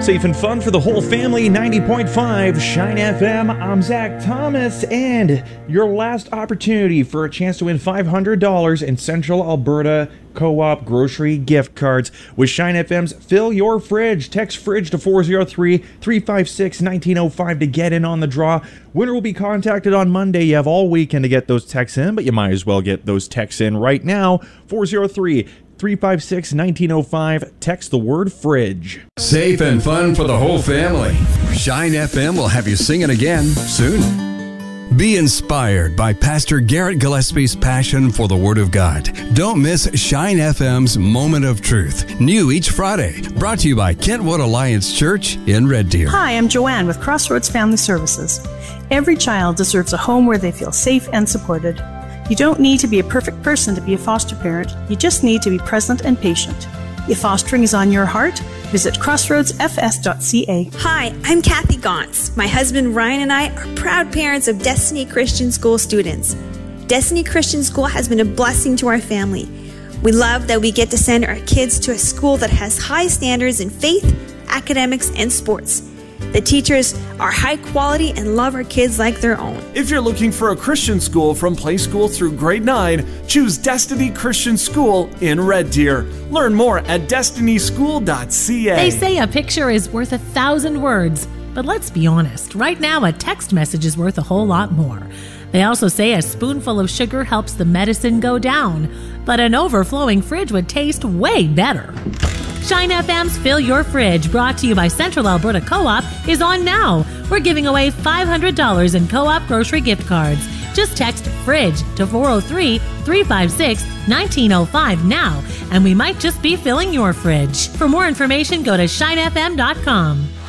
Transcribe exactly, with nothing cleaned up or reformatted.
Safe and fun for the whole family, ninety point five Shine F M. I'm Zach Thomas, and your last opportunity for a chance to win five hundred dollars in Central Alberta Co-op grocery gift cards with Shine F M's Fill Your Fridge. Text FRIDGE to four oh three, three five six, one nine oh five to get in on the draw. Winner will be contacted on Monday. You have all weekend to get those texts in, but you might as well get those texts in right now. four oh three, three five six, one nine oh five. Text the word FRIDGE. Safe and fun for the whole family. Shine F M will have you singing again soon. Be inspired by Pastor Garrett Gillespie's passion for the Word of God. Don't miss Shine F M's Moment of Truth, new each Friday. Brought to you by Kentwood Alliance Church in Red Deer. Hi, I'm Joanne with Crossroads Family Services. Every child deserves a home where they feel safe and supported. You don't need to be a perfect person to be a foster parent. You just need to be present and patient. If fostering is on your heart, visit crossroads f s dot c a. Hi, I'm Kathy Gauntz. My husband Ryan and I are proud parents of Destiny Christian School students. Destiny Christian School has been a blessing to our family. We love that we get to send our kids to a school that has high standards in faith, academics, and sports. The teachers are high quality and love our kids like their own. If you're looking for a Christian school from play school through grade nine, choose Destiny Christian School in Red Deer. Learn more at destiny school dot c a. They say a picture is worth a thousand words, but let's be honest. Right now, a text message is worth a whole lot more. They also say a spoonful of sugar helps the medicine go down, but an overflowing fridge would taste way better. Shine F M's Fill Your Fridge, brought to you by Central Alberta Co-op, is on now. We're giving away five hundred dollars in Co-op grocery gift cards. Just text FRIDGE to four oh three, three five six, one nine oh five now, and we might just be filling your fridge. For more information, go to shine f m dot com.